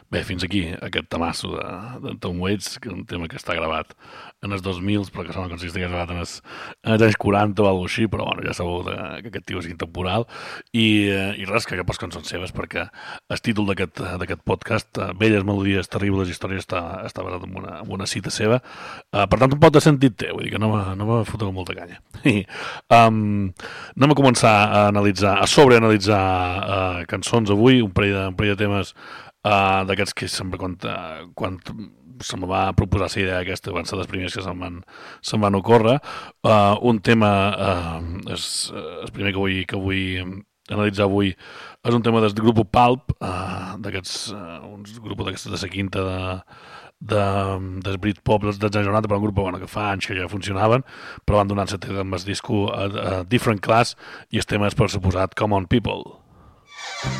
Bé, fins aquí aquest temasso de Tom Waits, que és un tema que està gravat en els 2000, però que sembla com si estigués gravat en els anys 40 o alguna cosa així, però bueno, ja sabeu que aquest tio és intemporal. I res, que pots cançons seves, perquè el títol d'aquest podcast, Velles melodies, terribles històries, està basat en una cita seva. Per tant, un pot de sentit té, vull dir que no me foto amb molta canya. I, anem a començar a sobreanalitzar cançons avui, un parell de temes d'aquests que sempre quan se me va proposar la idea aquesta van ser les primeres que se'm van ocórrer. Un tema el primer que vull analitzar avui és un tema del grup Pulp, d'aquests uns grup de la quinta del Britpop dels anys 90, però un grup que fa anys que ja funcionaven, però van donar-se amb el disco a Different Class, i el tema és per suposat Come On People.